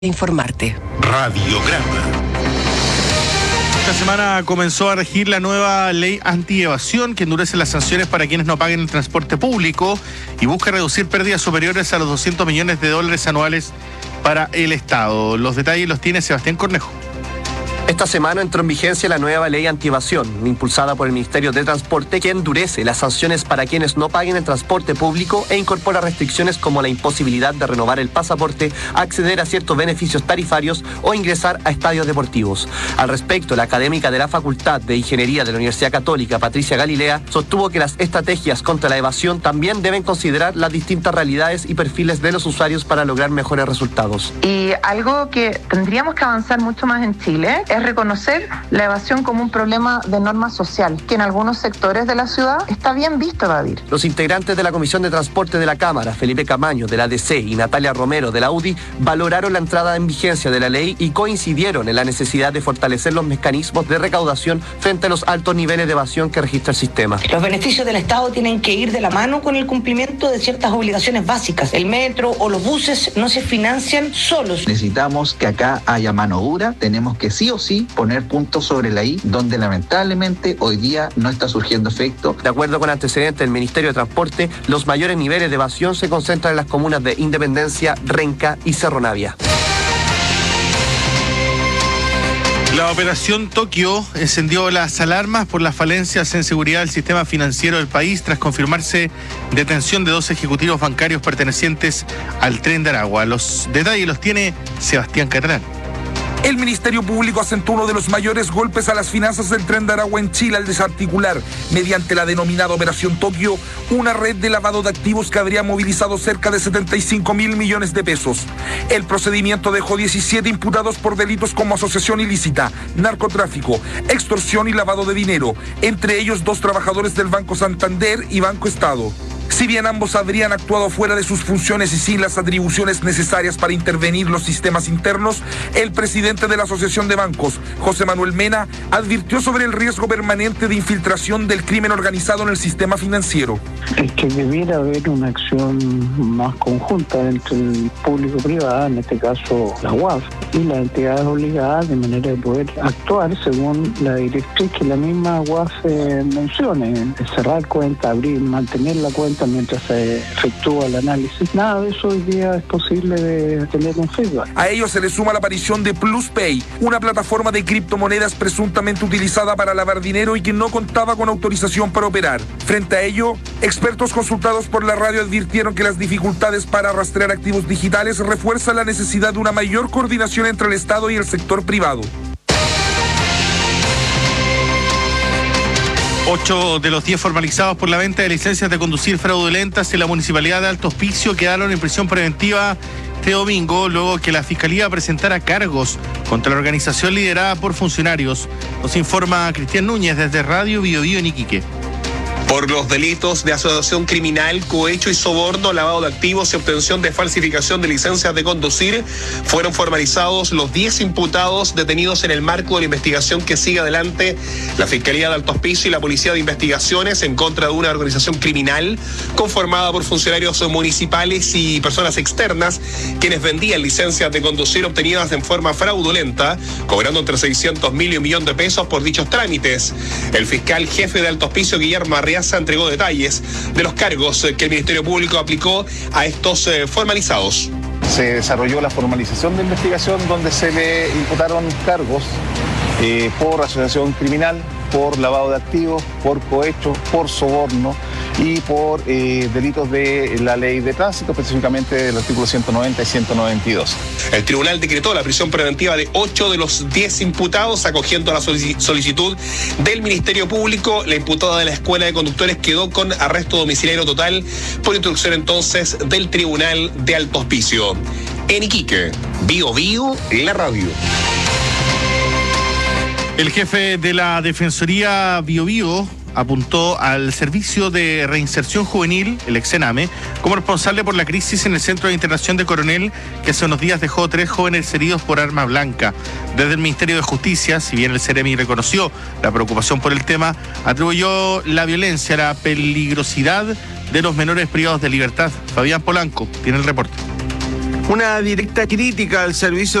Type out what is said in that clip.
Informarte. Radiograma. Esta semana comenzó a regir la nueva ley anti-evasión que endurece las sanciones para quienes no paguen el transporte público y busca reducir pérdidas superiores a los $200 millones anuales para el Estado. Los detalles los tiene Sebastián Cornejo. Esta semana entró en vigencia la nueva ley anti-evasión, impulsada por el Ministerio de Transporte, que endurece las sanciones para quienes no paguen el transporte público e incorpora restricciones como la imposibilidad de renovar el pasaporte, acceder a ciertos beneficios tarifarios o ingresar a estadios deportivos. Al respecto, la académica de la Facultad de Ingeniería de la Universidad Católica, Patricia Galilea, sostuvo que las estrategias contra la evasión también deben considerar las distintas realidades y perfiles de los usuarios para lograr mejores resultados. Y algo que tendríamos que avanzar mucho más en Chile es reconocer la evasión como un problema de norma social, que en algunos sectores de la ciudad está bien visto evadir. Los integrantes de la Comisión de Transporte de la Cámara, Felipe Camaño, de la DC, y Natalia Romero, de la UDI, valoraron la entrada en vigencia de la ley y coincidieron en la necesidad de fortalecer los mecanismos de recaudación frente a los altos niveles de evasión que registra el sistema. Los beneficios del Estado tienen que ir de la mano con el cumplimiento de ciertas obligaciones básicas. El metro o los buses no se financian solos. Necesitamos que acá haya mano dura, tenemos que sí o sí poner puntos sobre la I, donde lamentablemente hoy día no está surgiendo efecto. De acuerdo con antecedentes del Ministerio de Transporte, los mayores niveles de evasión se concentran en las comunas de Independencia, Renca y Cerro Navia. La operación Tokio encendió las alarmas por las falencias en seguridad del sistema financiero del país tras confirmarse detención de 2 ejecutivos bancarios pertenecientes al Tren de Aragua. Los detalles los tiene Sebastián Catalán. El Ministerio Público asentó uno de los mayores golpes a las finanzas del Tren de Aragua en Chile al desarticular, mediante la denominada Operación Tokio, una red de lavado de activos que habría movilizado cerca de 75.000 millones de pesos. El procedimiento dejó 17 imputados por delitos como asociación ilícita, narcotráfico, extorsión y lavado de dinero, entre ellos 2 trabajadores del Banco Santander y Banco Estado. Si bien ambos habrían actuado fuera de sus funciones y sin las atribuciones necesarias para intervenir los sistemas internos, el presidente de la Asociación de Bancos, José Manuel Mena, advirtió sobre el riesgo permanente de infiltración del crimen organizado en el sistema financiero. Es que debiera haber una acción más conjunta entre el público y privado, en este caso la UAF, y las entidades obligadas de manera de poder actuar según la directriz que la misma UAF mencione, cerrar cuenta, abrir, mantener la cuenta mientras se efectúa el análisis. Nada de eso hoy día es posible de tener un feedback. A ello se le suma la aparición de PlusPay, una plataforma de criptomonedas presuntamente utilizada para lavar dinero y que no contaba con autorización para operar. Frente a ello, expertos consultados por la radio advirtieron que las dificultades para rastrear activos digitales refuerzan la necesidad de una mayor coordinación entre el Estado y el sector privado. 8 de los 10 formalizados por la venta de licencias de conducir fraudulentas en la Municipalidad de Alto Hospicio quedaron en prisión preventiva este domingo, luego que la Fiscalía presentara cargos contra la organización liderada por funcionarios. Nos informa Cristian Núñez desde Radio Bio Bio en Iquique. Por los delitos de asociación criminal, cohecho y soborno, lavado de activos y obtención de falsificación de licencias de conducir, fueron formalizados los 10 imputados detenidos en el marco de la investigación que sigue adelante la Fiscalía de Alto Hospicio y la Policía de Investigaciones en contra de una organización criminal conformada por funcionarios municipales y personas externas quienes vendían licencias de conducir obtenidas en forma fraudulenta, cobrando entre 600.000 y $1.000.000 por dichos trámites. El fiscal jefe de Alto Hospicio, Guillermo Arriaza, entregó detalles de los cargos que el Ministerio Público aplicó a estos formalizados. Se desarrolló la formalización de investigación donde se le imputaron cargos por asociación criminal, por lavado de activos, por cohecho, por soborno y por delitos de la ley de tránsito, específicamente del artículo 190 y 192. El tribunal decretó la prisión preventiva de 8 de los 10 imputados, acogiendo a la solicitud del Ministerio Público. La imputada de la Escuela de Conductores quedó con arresto domiciliario total por instrucción entonces del Tribunal de Alto Hospicio. En Iquique, Bio Bio, la radio. El jefe de la Defensoría Bio Bio apuntó al Servicio de Reinserción Juvenil, el Exename, como responsable por la crisis en el Centro de Internación de Coronel, que hace unos días dejó 3 jóvenes heridos por arma blanca. Desde el Ministerio de Justicia, si bien el Ceremi reconoció la preocupación por el tema, atribuyó la violencia a la peligrosidad de los menores privados de libertad. Fabián Polanco tiene el reporte. Una directa crítica al servicio